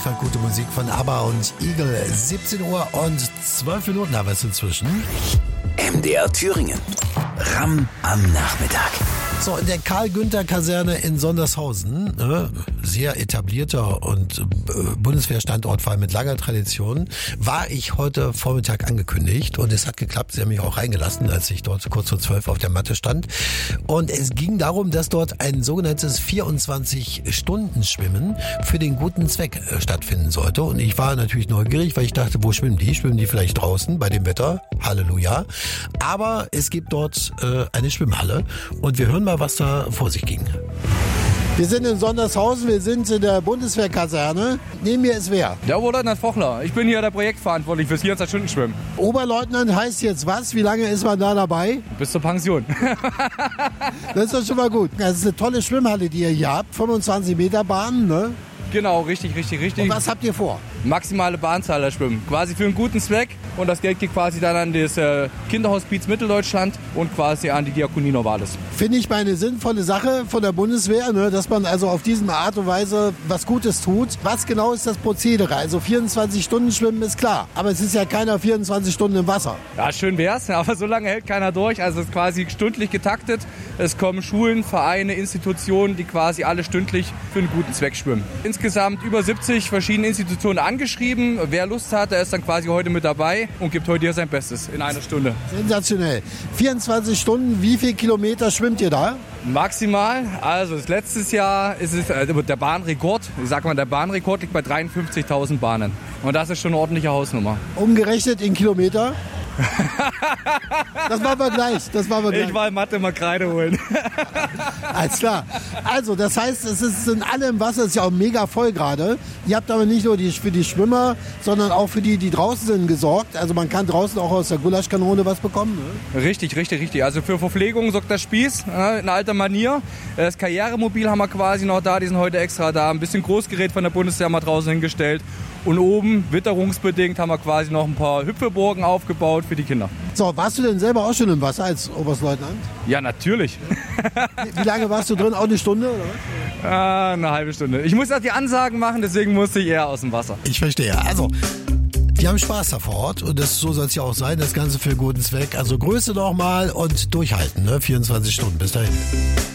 Liefert gute Musik von ABBA und Eagle. 17 Uhr und 12 Minuten haben wir es inzwischen. MDR Thüringen. Ramm am Nachmittag. So, in der Karl-Günther-Kaserne in Sondershausen, sehr etablierter und Bundeswehrstandort, vor allem mit langer Tradition, war ich heute Vormittag angekündigt und es hat geklappt. Sie haben mich auch reingelassen, als ich dort kurz vor 12 auf der Matte stand. Und es ging darum, dass dort ein sogenanntes 24-Stunden-Schwimmen für den guten Zweck stattfinden sollte. Und ich war natürlich neugierig, weil ich dachte, wo schwimmen die? Schwimmen die vielleicht draußen bei dem Wetter? Halleluja. Aber es gibt dort eine Schwimmhalle und wir hören mal, was da vor sich ging. Wir sind in Sondershausen, wir sind in der Bundeswehrkaserne. Neben mir ist wer? Der Oberleutnant Fochler. Ich bin hier der Projektverantwortlich fürs 24-Stunden-Schwimmen. Oberleutnant heißt jetzt was? Wie lange ist man da dabei? Bis zur Pension. Das ist doch schon mal gut. Das ist eine tolle Schwimmhalle, die ihr hier habt. 25 Meter Bahnen, ne? Genau, richtig. Und was habt ihr vor? Maximale Bahnzahl da schwimmen. Quasi für einen guten Zweck. Und das Geld geht quasi dann an das Kinderhospiz Mitteldeutschland und quasi an die Diakonie Novalis. Finde ich mal eine sinnvolle Sache von der Bundeswehr, ne, dass man also auf diese Art und Weise was Gutes tut. Was genau ist das Prozedere? Also 24 Stunden schwimmen ist klar, aber es ist ja keiner 24 Stunden im Wasser. Ja, schön wär's, aber so lange hält keiner durch. Also es ist quasi stündlich getaktet. Es kommen Schulen, Vereine, Institutionen, die quasi alle stündlich für einen guten Zweck schwimmen. Insgesamt über 70 verschiedene Institutionen angeschrieben. Wer Lust hat, der ist dann quasi heute mit dabei und gibt heute hier sein Bestes in einer Stunde. Sensationell. 24 Stunden, wie viel Kilometer schwimmt ihr da? Maximal, also das letztes Jahr ist es der Bahnrekord. Ich sag mal, der Bahnrekord liegt bei 53.000 Bahnen. Und das ist schon eine ordentliche Hausnummer. Umgerechnet in Kilometer? Das machen wir gleich. Ich war in Mathe mal Kreide holen. Alles klar. Also, das heißt, sind alle im Wasser, es ist ja auch mega voll gerade. Ihr habt aber nicht nur für die Schwimmer, sondern auch für die draußen sind, gesorgt. Also man kann draußen auch aus der Gulaschkanone was bekommen. Ne? Richtig. Also für Verpflegung sorgt der Spieß, in alter Manier. Das Karrieremobil haben wir quasi noch da, die sind heute extra da. Ein bisschen Großgerät von der Bundeswehr mal draußen hingestellt. Und oben, witterungsbedingt, haben wir quasi noch ein paar Hüpfeburgen aufgebaut für die Kinder. So, warst du denn selber auch schon im Wasser als Oberstleutnant? Ja, natürlich. Wie lange warst du drin? Auch eine Stunde oder was? Eine halbe Stunde. Ich muss ja die Ansagen machen, deswegen musste ich eher aus dem Wasser. Ich verstehe. Also, die haben Spaß da vor Ort und so soll es ja auch sein. Das Ganze für einen guten Zweck. Also Größe noch mal und durchhalten, ne? 24 Stunden. Bis dahin.